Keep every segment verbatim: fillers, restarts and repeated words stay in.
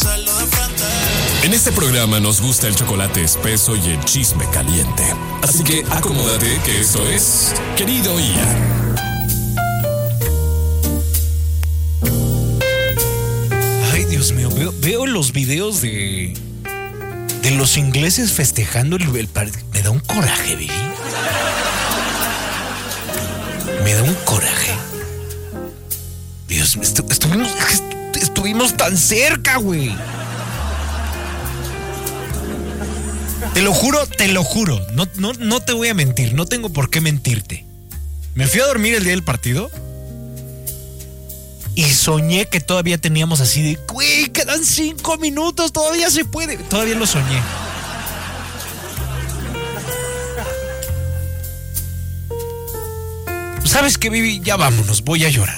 En este programa nos gusta el chocolate espeso y el chisme caliente. Así que acomódate que esto es Querido Ian. Ay, Dios mío, veo, veo los videos de, de los ingleses festejando el, el partido. Me da un coraje, Vivi. Me da un coraje. Dios mío, estu- estuvimos, estuvimos tan cerca, güey. Te lo juro, te lo juro. No, no, no te voy a mentir, no tengo por qué mentirte. Me fui a dormir el día del partido y soñé que todavía teníamos así de, güey, quedan cinco minutos, todavía se puede. Todavía lo soñé. ¿Sabes qué, Vivi? Ya vámonos, voy a llorar.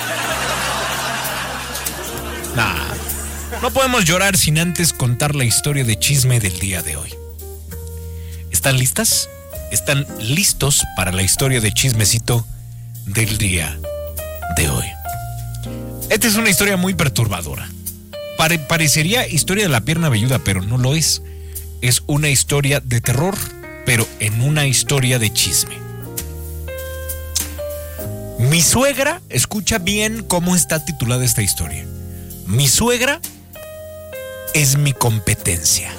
Nah, no podemos llorar sin antes contar la historia de chisme del día de hoy. ¿Están listas? ¿Están listos para la historia de chismecito del día de hoy? Esta es una historia muy perturbadora. Pare- parecería historia de la pierna velluda, pero no lo es. Es una historia de terror, pero en una historia de chisme. Mi suegra, escucha bien cómo está titulada esta historia. Mi suegra es mi competencia.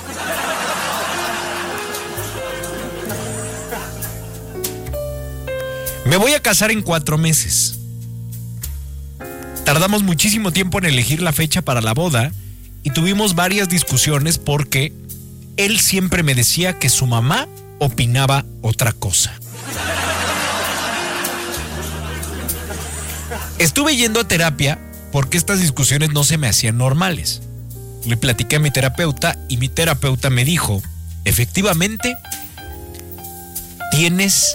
Me voy a casar en cuatro meses. Tardamos muchísimo tiempo en elegir la fecha para la boda y tuvimos varias discusiones porque él siempre me decía que su mamá opinaba otra cosa. Estuve yendo a terapia porque estas discusiones no se me hacían normales. Le platiqué a mi terapeuta y mi terapeuta me dijo, efectivamente, tienes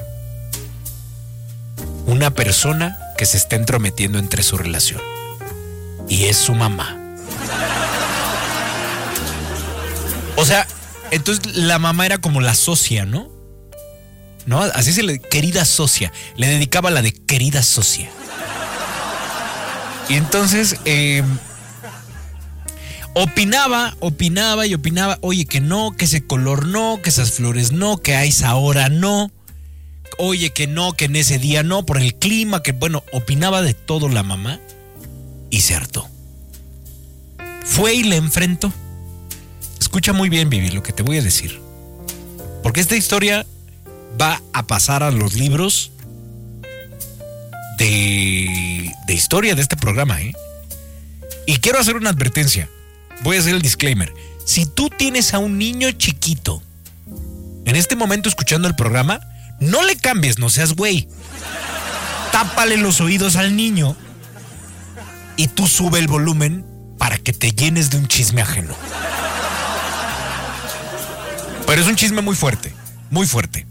una persona que se está entrometiendo entre su relación y es su mamá. O sea, entonces la mamá era como la socia, ¿no? ¿No? Así se le, querida socia, le dedicaba la de querida socia. Y entonces eh, opinaba, opinaba y opinaba, oye, que no, que ese color no, que esas flores no, que a esa hora no. Oye, que no, que en ese día no, por el clima, que bueno, opinaba de todo la mamá y se hartó. Fue y le enfrentó. Escucha muy bien, Vivi, lo que te voy a decir. Porque esta historia va a pasar a los libros de, de historia de este programa, ¿eh? Y quiero hacer una advertencia. Voy a hacer el disclaimer. Si tú tienes a un niño chiquito en este momento escuchando el programa, no le cambies, no seas güey. Tápale los oídos al niño y tú sube el volumen para que te llenes de un chisme ajeno. Pero es un chisme muy fuerte, muy fuerte.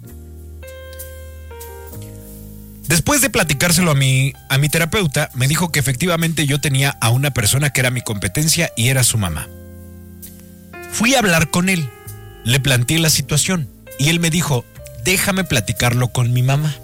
Después de platicárselo a mi, a mi terapeuta, me dijo que efectivamente yo tenía a una persona que era mi competencia y era su mamá. Fui a hablar con él, le planteé la situación y él me dijo, déjame platicarlo con mi mamá.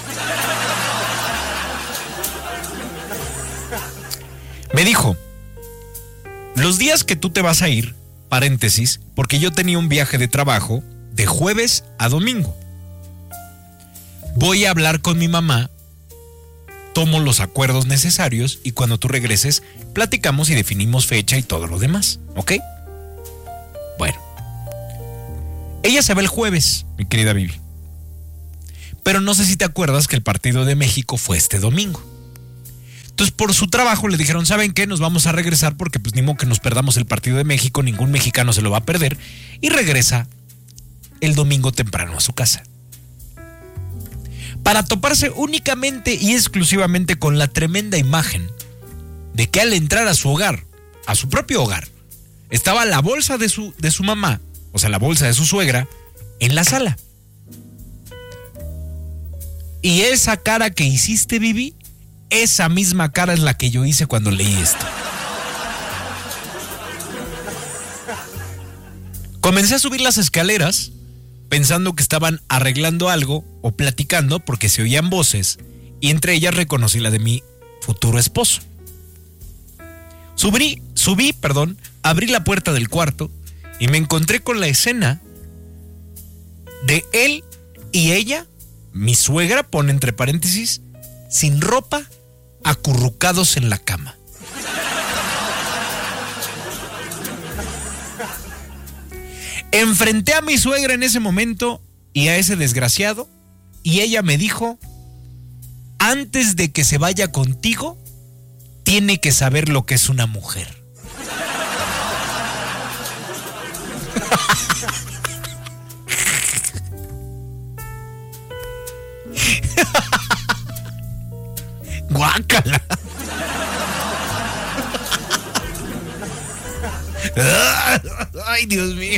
Me dijo, los días que tú te vas a ir, paréntesis, porque yo tenía un viaje de trabajo de jueves a domingo. Voy a hablar con mi mamá, tomo los acuerdos necesarios y cuando tú regreses, platicamos y definimos fecha y todo lo demás, ¿ok? Bueno. Ella se va el jueves, mi querida Vivi. Pero no sé si te acuerdas que el partido de México fue este domingo. Entonces, por su trabajo le dijeron, ¿saben qué? Nos vamos a regresar porque pues ni modo que nos perdamos el partido de México, ningún mexicano se lo va a perder. Y regresa el domingo temprano a su casa. Para toparse únicamente y exclusivamente con la tremenda imagen de que al entrar a su hogar, a su propio hogar, estaba la bolsa de su, de su mamá, o sea, la bolsa de su suegra, en la sala. Y esa cara que hiciste, Vivi, esa misma cara es la que yo hice cuando leí esto. Comencé a subir las escaleras pensando que estaban arreglando algo o platicando porque se oían voces y entre ellas reconocí la de mi futuro esposo. Subí, subí, perdón, abrí la puerta del cuarto y me encontré con la escena de él y ella, mi suegra, pone entre paréntesis, sin ropa, acurrucados en la cama. Enfrenté a mi suegra en ese momento y a ese desgraciado, y ella me dijo: antes de que se vaya contigo, tiene que saber lo que es una mujer. Guácala. Ay, Dios mío.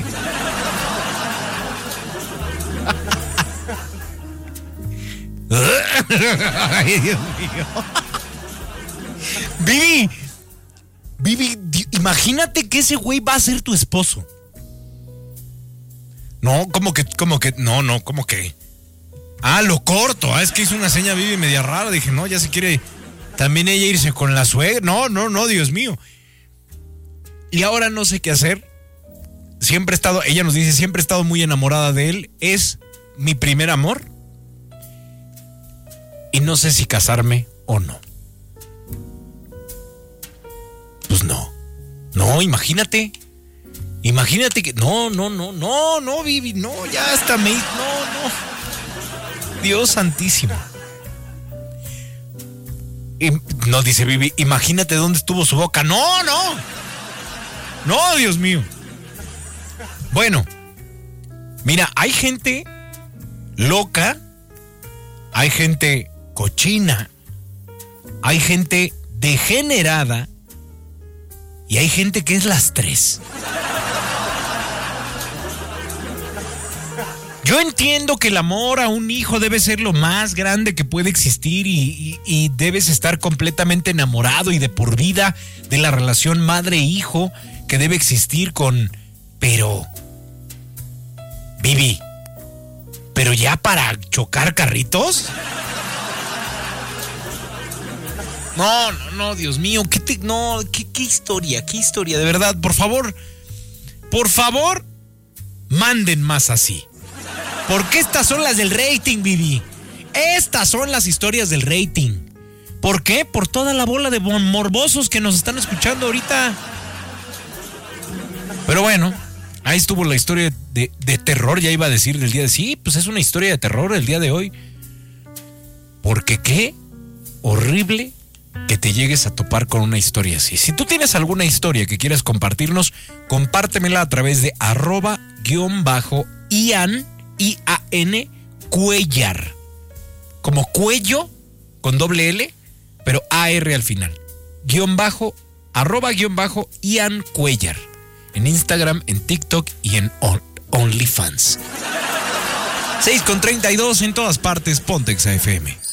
Ay, Dios mío. Vivi, Vivi, imagínate que ese güey va a ser tu esposo. No, como que, como que, no, no, como que. Ah, lo corto. Ah, es que hizo una seña Vivi media rara. Dije, no, ya se quiere también ella irse con la suegra. No, no, no, Dios mío. Y ahora no sé qué hacer. Siempre he estado, ella nos dice, siempre he estado muy enamorada de él. Es mi primer amor. Y no sé si casarme o no. Pues no. No, imagínate. Imagínate que. No, no, no, no, no, Vivi. No, ya hasta me. No, no. Dios santísimo. Y no, dice Vivi, imagínate dónde estuvo su boca. No, no. No, Dios mío. Bueno, mira, hay gente loca, hay gente cochina, hay gente degenerada y hay gente que es las tres. Yo entiendo que el amor a un hijo debe ser lo más grande que puede existir y, y, y debes estar completamente enamorado y de por vida de la relación madre-hijo que debe existir con... Pero... Vivi, ¿pero ya para chocar carritos? No, no, no, Dios mío, ¿qué te, no, qué, qué historia, qué historia, de verdad, por favor, por favor, manden más así. Porque estas son las del rating, Vivi. Estas son las historias del rating. ¿Por qué? Por toda la bola de morbosos que nos están escuchando ahorita. Pero bueno, ahí estuvo la historia de, de terror, ya iba a decir del día de... Sí, pues es una historia de terror el día de hoy. Porque qué horrible que te llegues a topar con una historia así. Si tú tienes alguna historia que quieras compartirnos, compártemela a través de arroba guión bajo Ian, I A N, Cuellar. Como cuello, con doble L, pero A R al final. Guión bajo, arroba guión bajo Ian Cuellar. En Instagram, en TikTok y en OnlyFans. seis con treinta y dos en todas partes, Pontex A F M.